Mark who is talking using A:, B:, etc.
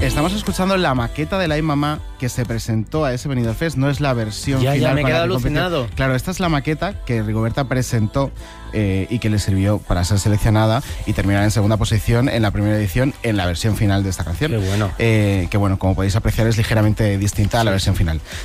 A: Estamos escuchando la maqueta de la Mamá que se presentó a ese Benidorm Fest, no es la versión final.
B: Ya me he
A: con la
B: quedado
A: que compitió.
B: alucinado.
A: Claro, esta es la maqueta que Rigoberta presentó y que le sirvió para ser seleccionada y terminar en segunda posición en la primera edición en la versión final de esta canción.
B: Qué bueno.
A: Que bueno, como podéis apreciar, es ligeramente distinta a la versión final.